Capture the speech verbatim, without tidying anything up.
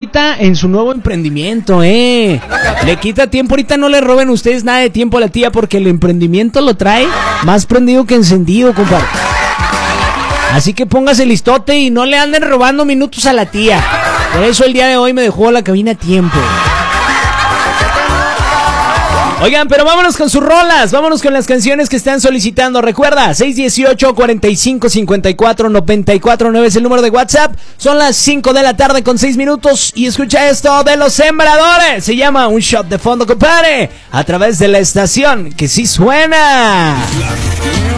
ahorita en su nuevo emprendimiento, eh. Le quita tiempo, ahorita no le roben ustedes nada de tiempo a la tía porque el emprendimiento lo trae más prendido que encendido, compadre. Así que póngase listote y no le anden robando minutos a la tía. Por eso el día de hoy me dejó la cabina a tiempo. Oigan, pero vámonos con sus rolas, vámonos con las canciones que están solicitando. Recuerda, seis uno ocho, cuatro cinco, cinco cuatro, nueve cuatro nueve es el número de WhatsApp. Son las cinco de la tarde con seis minutos y escucha esto de Los Sembradores. Se llama Un Shot de Fondo, compadre, a través de la estación que sí suena.